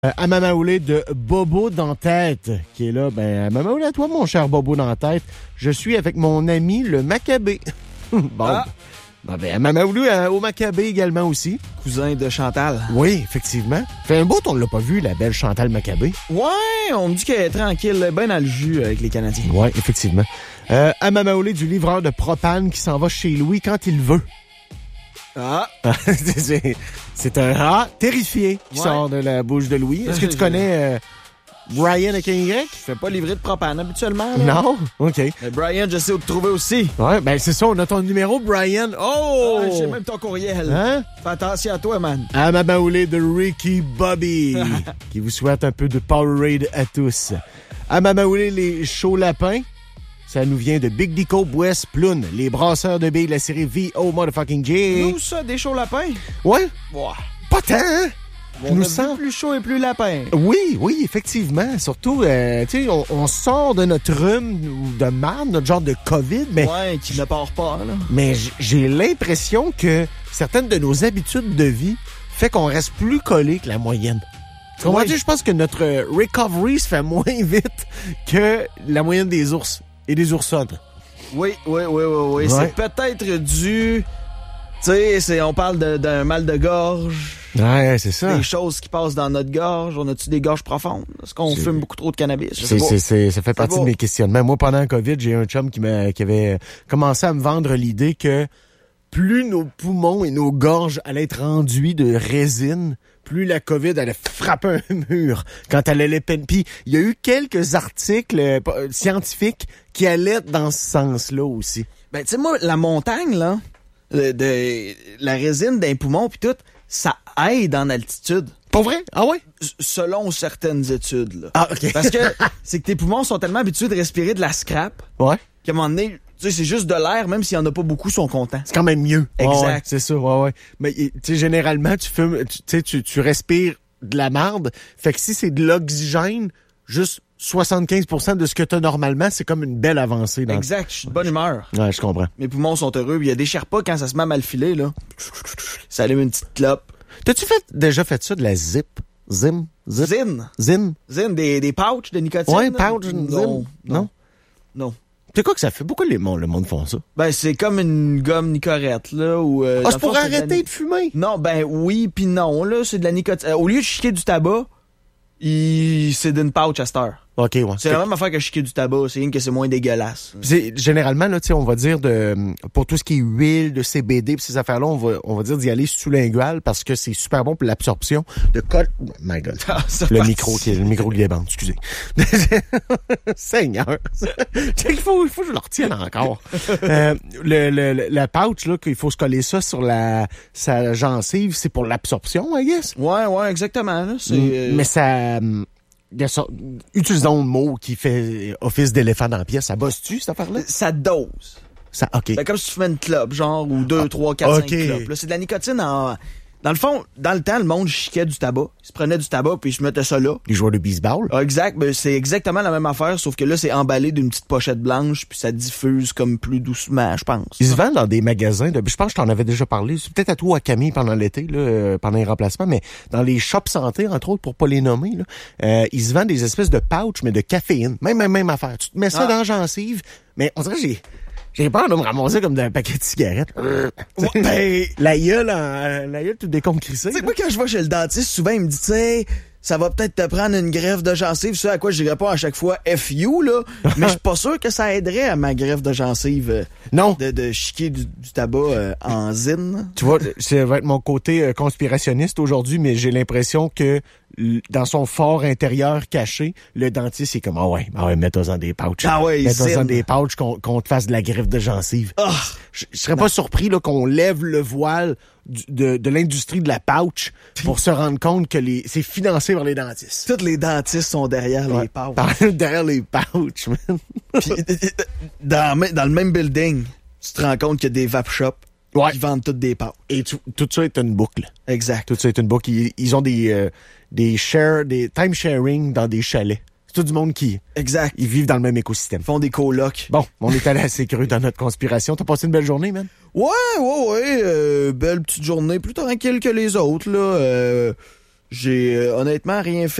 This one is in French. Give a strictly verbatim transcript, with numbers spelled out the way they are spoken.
Euh, à Mamaoulé de Bobo dans tête, qui est là. Ben, à Mamaoulé, à toi, mon cher Bobo dans tête. Je suis avec mon ami, le Maccabée. bon. Ah. Ben, ben, à Mamaoulé, au Maccabée également aussi. Cousin de Chantal. Oui, effectivement. Fait un bout, on l'a pas vu, la belle Chantal Maccabée. Ouais, on me dit qu'elle est tranquille, bien dans le jus avec les Canadiens. Oui, effectivement. Euh, à Mamaoulé, du livreur de propane qui s'en va chez Louis quand il veut. Ah! c'est, c'est un rat terrifié qui Ouais. sort de la bouche de Louis. Est-ce que tu connais euh, Brian avec un Y? Je fais pas livrer de propane habituellement. Là. Non? OK. Mais Brian, je sais où te trouver aussi. Ouais, ben c'est ça, on a ton numéro, Brian. Oh! Ah, j'ai même ton courriel. Hein? Fais attention à toi, man. À Mamaoulé de Ricky Bobby, qui vous souhaite un peu de Powerade à tous. À Mamaoulé, les chauds lapins. Ça nous vient de Big Dico, West Ploune, les brasseurs de billes de la série V O Motherfucking J. Nous, ça, des chauds lapins? Ouais? Ouah. Pas tant, hein? On nous a sent- vu plus chaud et plus lapin. Oui, oui, effectivement. Surtout, euh, tu sais, on, on sort de notre rhume ou de marde, notre genre de COVID, mais, Ouais, qui ne part pas, là. mais j- j'ai l'impression que certaines de nos habitudes de vie fait qu'on reste plus collé que la moyenne. Tu comprends? Oui. Tu sais, je pense que notre euh, recovery se fait moins vite que la moyenne des ours et des oursonnes. Oui, oui, oui, oui, oui. Ouais. C'est peut-être dû... Tu sais, c'est, on parle de- d'un mal de gorge, Ouais, c'est ça. des choses qui passent dans notre gorge. On a-tu des gorges profondes? Est-ce qu'on C'est- fume beaucoup trop de cannabis? Je sais C'est, pas. c'est, c'est, ça fait partie beau. de mes questionnements. Moi, pendant la COVID, j'ai un chum qui, m'a, qui avait commencé à me vendre l'idée que plus nos poumons et nos gorges allaient être enduits de résine, plus la COVID allait frapper un mur quand elle allait peine. Puis il y a eu quelques articles euh, scientifiques qui allaient dans ce sens-là aussi. Ben, tu sais, moi, la montagne, là, de, de- la résine d'un poumon puis tout, ça aide en altitude. Pas vrai? Ah ouais? S- Selon certaines études, là. Ah, OK. Parce que c'est que tes poumons sont tellement habitués de respirer de la scrap Ouais. qu'à un moment donné, tu sais, c'est juste de l'air, même s'il y en a pas beaucoup, ils sont contents. C'est quand même mieux. Exact. Ouais, ouais, c'est ça, ouais, ouais. Mais, tu sais, généralement, tu fumes, tu sais, tu, tu respires de la marde. Fait que si c'est de l'oxygène, juste soixante-quinze pour cent de ce que t'as normalement, c'est comme une belle avancée dans Exact, je suis de bonne humeur. Ouais, je comprends. Mes poumons sont heureux. Il y a des Sherpas, quand ça se met à mal filer, là. Ça allume une petite clope. T'as-tu fait, déjà fait ça de la zip? Zim? Zip? Zine. Zin? Zine, des, des pouches de nicotine. Ouais, là? pouch, non, zim? non. Non? Non. C'est quoi que ça fait? Pourquoi les monde, le monde font ça? Ben, c'est comme une gomme nicorette, là. Ou, euh, Ah, dans c'est le pour fond, de la arrêter ni- de fumer? Non, ben oui, puis non, là. C'est de la nicotine. Euh, au lieu de chiquer du tabac, il... c'est d'une pouch à cette heure. OK, ouais. C'est la même affaire que chiquer du tabac. C'est rien que c'est moins dégueulasse. C'est, généralement, là, tu sais, on va dire de, pour tout ce qui est huile, de C B D, pis ces affaires-là, on va, on va dire d'y aller sous-lingual parce que c'est super bon pour l'absorption de col... My God. Ah, ça Le passe. micro qui, le micro qui débande, excusez. Seigneur. il faut, il faut que je le retienne encore. Euh, le, le, le- la pouch, là, qu'il faut se coller ça sur la, sa gencive, c'est pour l'absorption, I guess. Ouais, ouais, exactement, là. C'est... euh, Mais ça, hum, il y a ça, utilisons le mot qui fait office d'éléphant dans la pièce. Ça bosse-tu, cette affaire-là? ça dose. Ça, OK. Ben, comme si tu fumais une clope, genre, ou deux, trois, quatre, ok. cinq clopes. Là, c'est de la nicotine en... Dans le fond, dans le temps, le monde chiquait du tabac. Il se prenait du tabac, puis il se mettait ça là. Les joueurs de baseball. Ah, exact, ben, c'est exactement la même affaire, sauf que là, c'est emballé d'une petite pochette blanche, puis ça diffuse comme plus doucement, je pense. Ils se vendent dans des magasins de, je pense que je t'en avais déjà parlé. C'est peut-être à toi, à Camille, pendant l'été, là, euh, pendant les remplacements, mais dans les shops santé, entre autres, pour pas les nommer, là, euh, ils se vendent des espèces de pouch, mais de caféine. Même, même, même affaire. Tu te mets ça Ah. dans la gencive, mais on dirait que j'ai, j'ai peur de me ramasser comme d'un paquet de cigarettes. Ouais, ben, La gueule, en, la gueule tout déconcrissée. tu sais, moi, quand je vais chez le dentiste, souvent, il me dit, tu sais, ça va peut-être te prendre une greffe de gencive, ce à quoi je réponds à chaque fois F you, là. Mais je suis pas sûr que ça aiderait à ma greffe de gencive euh, Non. de, de chiquer du, du tabac euh, en zine. Tu vois, ça va être mon côté euh, conspirationniste aujourd'hui, mais j'ai l'impression que l- dans son fort intérieur caché, le dentiste est comme, ah ouais, ah ouais, mets-toi en des pouches. Ah ouais, mets-toi en zine. des pouches qu'on, qu'on te fasse de la greffe de gencive. Ah! Je je serais pas surpris là, qu'on lève le voile du- de, de l'industrie de la pouch pour se rendre compte que les, c'est financé par les dentistes. Tous les dentistes sont derrière Ouais. les pouches. Par- derrière les pouches, man. Puis, dans, dans le même building, tu te rends compte qu'il y a des vape shops Ouais. qui vendent toutes des pouches. Et tu- tout ça est une boucle. Exact. Tout ça est une boucle. Ils, ils ont des, euh, des share, des time sharing dans des chalets. C'est tout du monde qui, Exact. ils vivent dans le même écosystème. Ils font des colocs. Bon, on est allé assez creux dans notre conspiration. T'as passé une belle journée, man? Ouais, ouais, ouais. euh, belle petite journée, plus tranquille que les autres, là. Euh, J'ai euh, honnêtement rien fait.